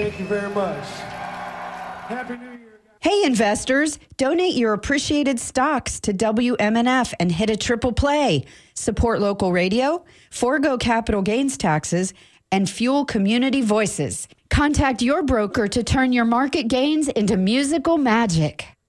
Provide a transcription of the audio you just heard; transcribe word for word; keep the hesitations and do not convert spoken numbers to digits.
Thank you very much. Happy New Year. Hey, investors, donate your appreciated stocks to W M N F and hit a triple play. Support local radio, forego capital gains taxes, and fuel community voices. Contact your broker to turn your market gains into musical magic.